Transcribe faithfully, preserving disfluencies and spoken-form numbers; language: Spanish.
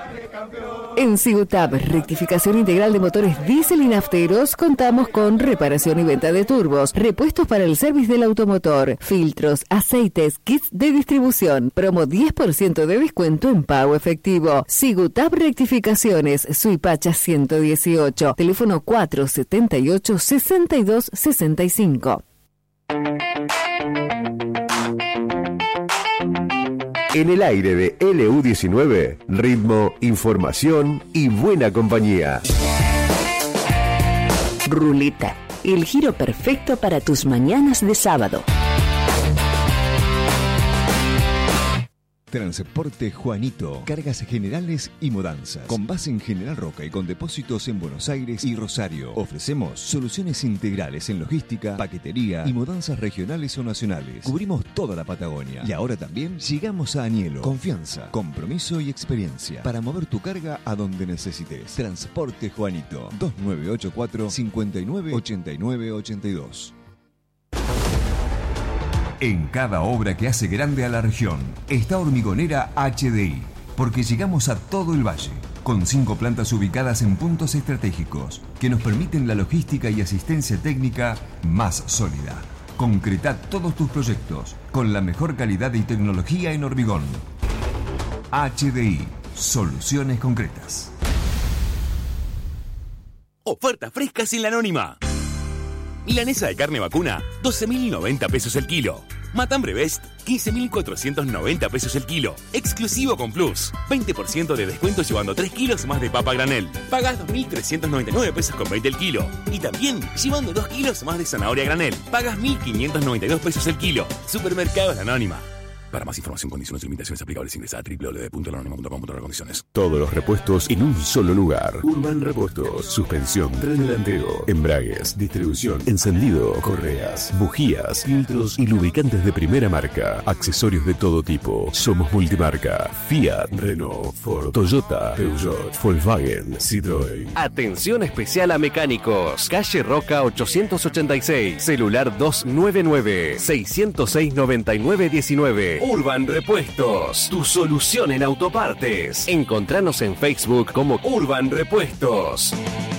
En Cigutab, rectificación integral de motores diésel y nafteros, contamos con reparación y venta de turbos, repuestos para el service del automotor, filtros, aceites, kits de distribución, promo diez por ciento de descuento en pago efectivo. Cigutab Rectificaciones, Suipacha ciento dieciocho, teléfono cuatro setenta y ocho, sesenta y dos sesenta y cinco. En el aire de L U diecinueve, ritmo, información y buena compañía. Ruleta, el giro perfecto para tus mañanas de sábado. Transporte Juanito, cargas generales y mudanzas. Con base en General Roca y con depósitos en Buenos Aires y Rosario. Ofrecemos soluciones integrales en logística, paquetería y mudanzas regionales o nacionales. Cubrimos toda la Patagonia. Y ahora también llegamos a Añelo. Confianza, compromiso y experiencia para mover tu carga a donde necesites. Transporte Juanito, dos nueve ocho cuatro, cinco nueve, ocho nueve ocho dos. En cada obra que hace grande a la región está Hormigonera H D I, porque llegamos a todo el valle, con cinco plantas ubicadas en puntos estratégicos que nos permiten la logística y asistencia técnica más sólida. Concreta todos tus proyectos con la mejor calidad y tecnología en hormigón. H D I, soluciones concretas. Ofertas frescas en la Anónima. Milanesa de carne vacuna, doce mil noventa pesos el kilo. Matambre Best, quince mil cuatrocientos noventa pesos el kilo. Exclusivo con Plus. veinte por ciento de descuento llevando tres kilos más de papa granel. Pagás dos mil trescientos noventa y nueve pesos con veinte el kilo. Y también llevando dos kilos más de zanahoria granel. Pagas mil quinientos noventa y dos pesos el kilo. Supermercados Anónima. Para más información, condiciones y limitaciones aplicables, ingresa a doble u doble u doble u punto anónima punto com punto a r condiciones. Todos los repuestos en un solo lugar. Urban Repuestos. Suspensión, tren delantero, embragues, distribución, encendido, correas, bujías, filtros y lubricantes de primera marca. Accesorios de todo tipo. Somos multimarca. Fiat, Renault, Ford, Toyota, Peugeot, Volkswagen, Citroën. Atención especial a mecánicos. Calle Roca ochocientos ochenta y seis. Celular dos nueve nueve, seis cero seis, nueve nueve uno nueve. Urban Repuestos, tu solución en autopartes. Encontranos en Facebook como Urban Repuestos.